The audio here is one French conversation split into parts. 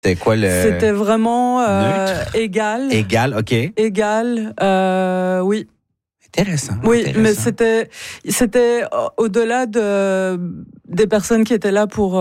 C'était quoi le... C'était vraiment égal. Égal, OK. Égal, oui. Intéressant. Oui, intéressant. mais c'était au-delà des personnes qui étaient là pour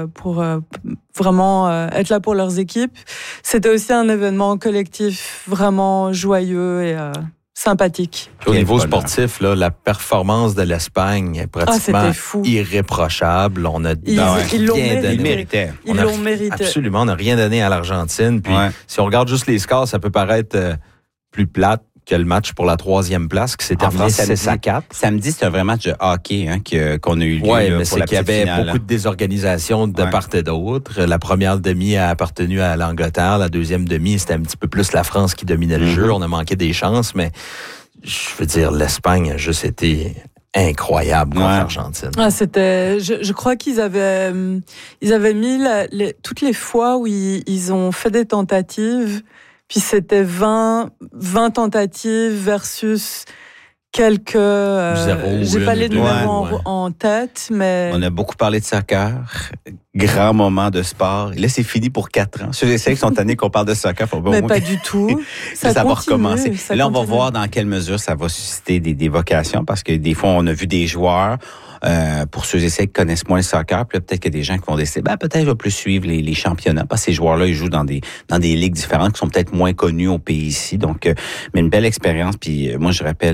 vraiment être là pour leurs équipes. C'était aussi un événement collectif vraiment joyeux et sympathique. Au niveau sportif, là, la performance de l'Espagne est pratiquement irréprochable. On a ils l'ont mérité. Ils l'ont mérité. Absolument, on n'a rien donné à l'Argentine. Puis si on regarde juste les scores, ça peut paraître plus plate que le match pour la 3e place qui s'est terminé 6-4. Samedi, c'était un vrai match de hockey qu'on a eu lieu mais pour c'est la qu'il y avait finale. beaucoup de désorganisation de part et d'autre. La première demi a appartenu à l'Angleterre. La deuxième demi, c'était un petit peu plus la France qui dominait le jeu. On a manqué des chances, mais je veux dire, l'Espagne a juste été incroyable contre l'Argentine. C'était, je crois qu'ils avaient mis toutes les fois où ils ont fait des tentatives. Puis c'était 20 tentatives versus quelques... j'ai pas les numéros en tête, mais... On a beaucoup parlé de soccer, grand moment de sport. Et là, c'est fini pour 4 ans. Ceux et celles qui sont tannés qu'on parle de soccer, mais pas du tout. Ça va recommencer. Là, on va voir dans quelle mesure ça va susciter des vocations, parce que des fois, on a vu des joueurs... pour ceux et celles qui connaissent moins le soccer, puis là, peut-être qu'il y a des gens qui vont décider, peut-être je vais plus suivre les championnats, parce que ces joueurs-là, ils jouent dans des ligues différentes qui sont peut-être moins connues au pays ici. Donc, mais une belle expérience. Puis moi, je rappelle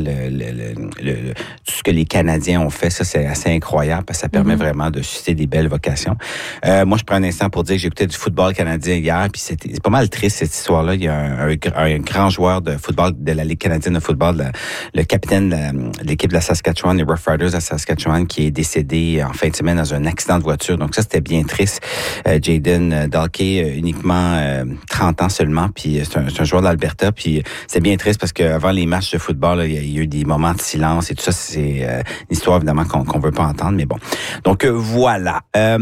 tout ce que les Canadiens ont fait, ça, c'est assez incroyable, parce que ça permet vraiment de susciter des belles vocations. Moi, je prends un instant pour dire que j'écoutais du football canadien hier, puis c'est pas mal triste, cette histoire-là. Il y a un grand joueur de football de la Ligue canadienne de football, le capitaine de l'équipe de la Saskatchewan, les Rough Riders à Saskatchewan, qui est décédé en fin de semaine dans un accident de voiture. Donc ça, c'était bien triste. Jaden Dalkey, uniquement 30 ans seulement, puis c'est un joueur de l'Alberta, puis c'est bien triste parce qu'avant les matchs de football, là, il y a eu des moments de silence et tout ça. C'est une histoire, évidemment, qu'on veut pas entendre, mais bon. Donc voilà.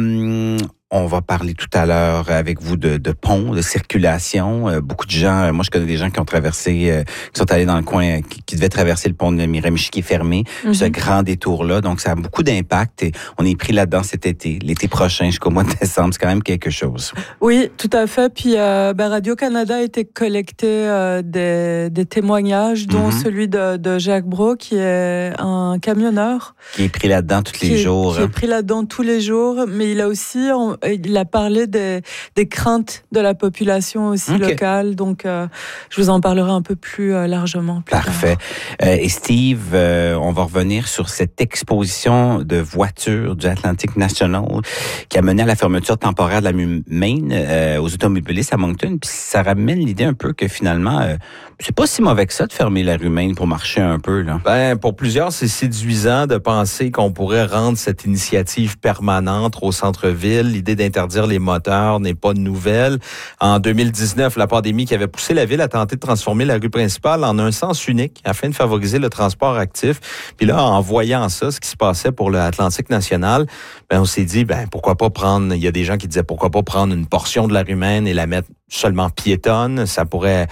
On va parler tout à l'heure avec vous de ponts, de circulation. Beaucoup de gens, moi je connais des gens qui ont traversé, qui sont allés dans le coin, qui devaient traverser le pont de Miramichi qui est fermé, ce grand détour-là. Donc ça a beaucoup d'impact et on est pris là-dedans cet été, l'été prochain jusqu'au mois de décembre. C'est quand même quelque chose. Oui, tout à fait. Puis Radio-Canada a été collecté des témoignages, dont celui de Jacques Brault, qui est un camionneur. Qui est pris là-dedans tous les jours. Qui est pris là-dedans tous les jours, mais il a aussi... il a parlé des craintes de la population aussi locale, donc je vous en parlerai un peu plus largement. Parfait. Et Steve, on va revenir sur cette exposition de voitures du Atlantic National qui a mené à la fermeture temporaire de la Main aux automobilistes à Moncton. Puis ça ramène l'idée un peu que finalement, c'est pas si mauvais que ça de fermer la rue Main pour marcher un peu, là. Pour plusieurs, c'est séduisant de penser qu'on pourrait rendre cette initiative permanente au centre-ville. L'idée d'interdire les moteurs n'est pas nouvelle. En 2019, la pandémie qui avait poussé la ville à tenter de transformer la rue principale en un sens unique afin de favoriser le transport actif. Puis là, en voyant ça, ce qui se passait pour le Atlantique National, on s'est dit, pourquoi pas prendre, il y a des gens qui disaient, pourquoi pas prendre une portion de la rue Main et la mettre seulement piétonne. Ça pourrait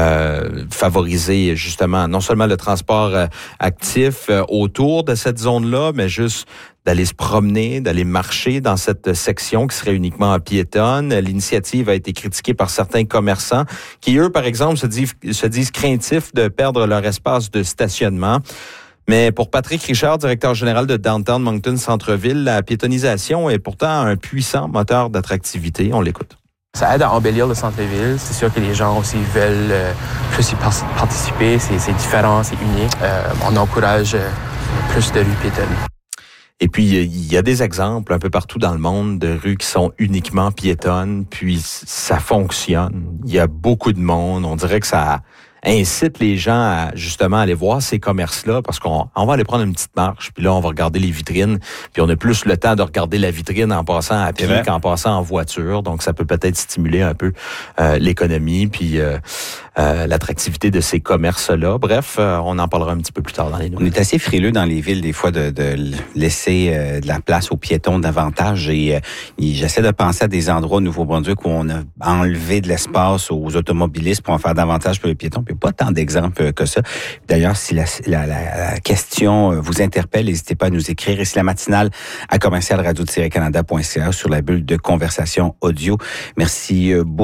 favoriser justement non seulement le transport actif autour de cette zone-là, mais juste d'aller se promener, d'aller marcher dans cette section qui serait uniquement piétonne. L'initiative a été critiquée par certains commerçants qui, eux, par exemple, se disent craintifs de perdre leur espace de stationnement. Mais pour Patrick Richard, directeur général de Downtown Moncton Centre-Ville, la piétonisation est pourtant un puissant moteur d'attractivité. On l'écoute. Ça aide à embellir le centre-ville. C'est sûr que les gens aussi veulent plus y participer. C'est différent, c'est unique. On encourage plus de rues piétonnes. Et puis, il y a des exemples un peu partout dans le monde de rues qui sont uniquement piétonnes, puis ça fonctionne. Il y a beaucoup de monde. On dirait que ça incite les gens à justement aller voir ces commerces-là parce qu'on va aller prendre une petite marche, puis là, on va regarder les vitrines, puis on a plus le temps de regarder la vitrine en passant à pied qu'en passant en voiture. Donc, ça peut peut-être stimuler un peu l'économie, puis l'attractivité de ces commerces-là. Bref, on en parlera un petit peu plus tard dans les nouvelles. On est assez frileux dans les villes, des fois, de laisser de la place aux piétons davantage. Et j'essaie de penser à des endroits au Nouveau-Brunswick où on a enlevé de l'espace aux automobilistes pour en faire davantage pour les piétons. Puis pas tant d'exemples que ça. D'ailleurs, si la question vous interpelle, n'hésitez pas à nous écrire. Et si la matinale à commercial radio-canada.ca sur la bulle de conversation audio. Merci beaucoup.